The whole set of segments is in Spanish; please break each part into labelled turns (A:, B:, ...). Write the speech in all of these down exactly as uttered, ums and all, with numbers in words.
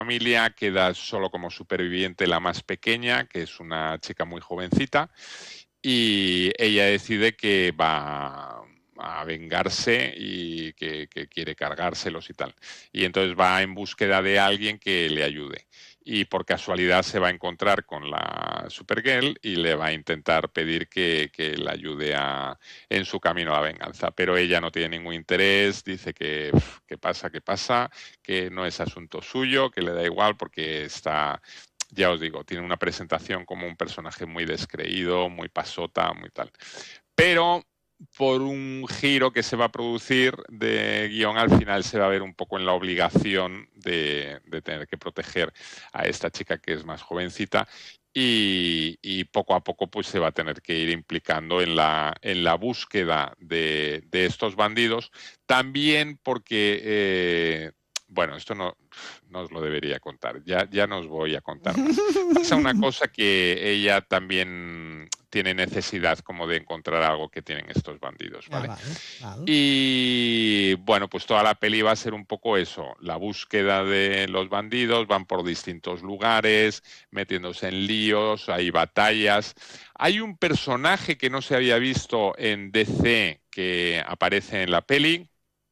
A: familia, queda solo como superviviente la más pequeña, que es una chica muy jovencita, y ella decide que va a vengarse y que, que quiere cargárselos y tal. Y entonces va en búsqueda de alguien que le ayude. Y por casualidad se va a encontrar con la Supergirl y le va a intentar pedir que, que la ayude a, en su camino a la venganza. Pero ella no tiene ningún interés, dice que qué pasa, qué pasa, que no es asunto suyo, que le da igual porque está, ya os digo, tiene una presentación como un personaje muy descreído, muy pasota, muy tal. Pero por un giro que se va a producir de guión, al final se va a ver un poco en la obligación de, de tener que proteger a esta chica que es más jovencita y, y poco a poco pues se va a tener que ir implicando en la, en la búsqueda de, de estos bandidos, también porque... Eh, bueno, esto no, no os lo debería contar, ya, ya no os voy a contar más. Pasa una cosa que ella también tiene necesidad como de encontrar algo que tienen estos bandidos,
B: Ah,
A: ¿vale?
B: val, val.
A: Y bueno, pues toda la peli va a ser un poco eso, la búsqueda de los bandidos, van por distintos lugares, metiéndose en líos, hay batallas. Hay un personaje que no se había visto en D C que aparece en la peli.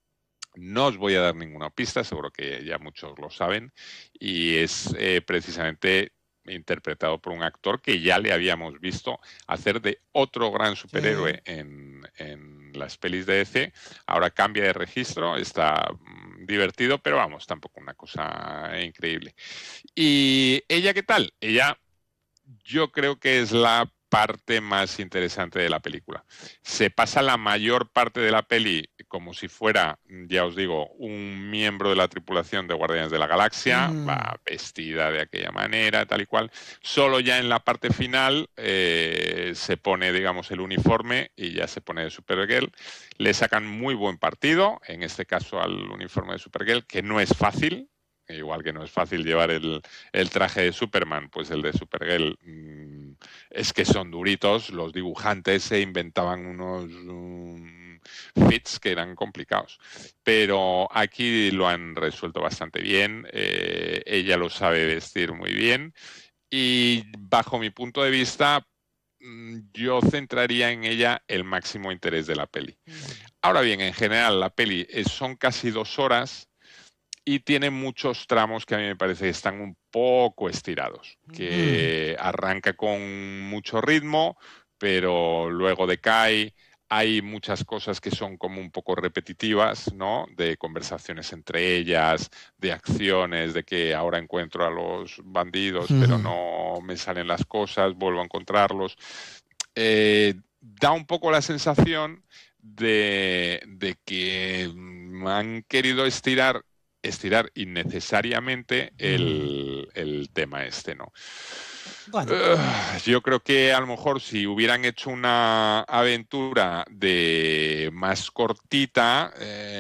A: No os voy a dar ninguna pista, seguro que ya muchos lo saben, y es eh, precisamente interpretado por un actor que ya le habíamos visto hacer de otro gran superhéroe
B: Sí.
A: en, en las pelis de D C. Ahora cambia de registro, está mm, divertido, pero vamos, tampoco una cosa increíble. ¿Y ella qué tal? Ella yo creo que es la parte más interesante de la película. Se pasa la mayor parte de la peli como si fuera, ya os digo, un miembro de la tripulación de Guardianes de la Galaxia,
B: Mm.
A: va vestida de aquella manera, tal y cual. Solo ya en la parte final eh, se pone, digamos, el uniforme y ya se pone de Supergirl. Le sacan muy buen partido, en este caso al uniforme de Supergirl, que no es fácil. Igual que no es fácil llevar el, el traje de Superman, pues el de Supergirl mmm, es que son duritos. Los dibujantes se inventaban unos um, fits que eran complicados. Pero aquí lo han resuelto bastante bien. Eh, ella lo sabe vestir muy bien. Y bajo mi punto de vista, yo centraría en ella el máximo interés de la peli.
B: Mm.
A: Ahora bien, en general, la peli es, son casi dos horas y tiene muchos tramos que a mí me parece que están un poco estirados,
B: Mm.
A: que arranca con mucho ritmo, pero luego decae. Hay muchas cosas que son como un poco repetitivas, ¿no? De conversaciones entre ellas, de acciones, de que ahora encuentro a los bandidos, pero
B: Mm.
A: no me salen las cosas, vuelvo a encontrarlos. Eh, da un poco la sensación de, de que han querido estirar estirar innecesariamente
B: Mm.
A: el, el tema este, ¿no?
B: Bueno.
A: Uh, yo creo que a lo mejor si hubieran hecho una aventura de más cortita,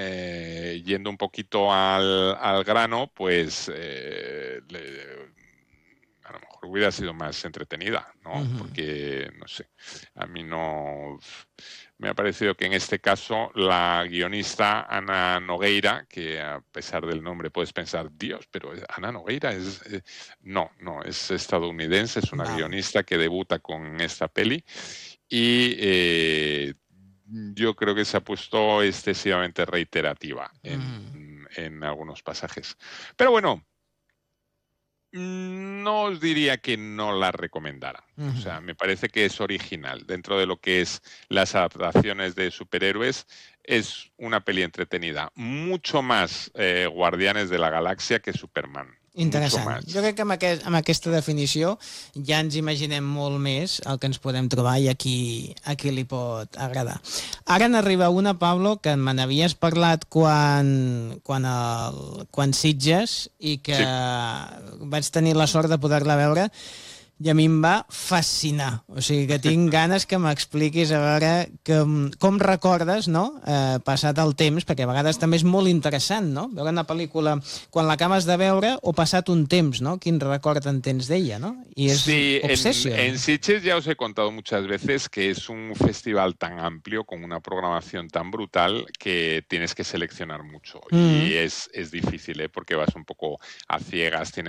A: eh, yendo un poquito al, al grano, pues eh, le, a lo mejor hubiera sido más entretenida, ¿no?
B: Mm.
A: Porque, no sé, a mí no... Me ha parecido que en este caso la guionista Ana Nogueira, que a pesar del nombre puedes pensar, Dios, pero Ana Nogueira es... Eh, no, no, es estadounidense, es una
B: Val.
A: guionista que debuta con esta peli y eh, yo creo que se ha puesto excesivamente reiterativa en,
B: Mm.
A: en algunos pasajes. Pero bueno, no os diría que no la recomendara. O
B: Mm.
A: sea, me parece que es original. Dentro de lo que es las adaptaciones de superhéroes, es una peli entretenida. Mucho más eh, Guardianes de la Galaxia que Superman. Mucho
B: Interessant. Jo
A: más.
B: crec que amb, aquest, amb aquesta definició ja ens imaginem molt més el que ens podem trobar i a qui, a qui li pot agradar. Ara n'arriba una, Pablo, que me n'havies parlat quan, quan, el, quan Sitges i que
A: Sí.
B: vaig tenir la sort de poder-la veure. i a mi em va fascinar. O sigui que tinc ganes que m'expliquis a veure que, com recordes, no?, eh, passat el temps, perquè a vegades també és molt interessant, no?, veure una pel·lícula quan l'acabes de veure o passat un temps, ¿no?, quin record en tens d'ella, ¿no? Y es
A: sí,
B: Obsession.
A: En, en Sitges ya os he contado muchas veces que es un festival tan amplio, con una programación tan brutal, que tienes que seleccionar mucho. Mm. Y es, es difícil, ¿eh?, porque vas un poco a ciegas, tienes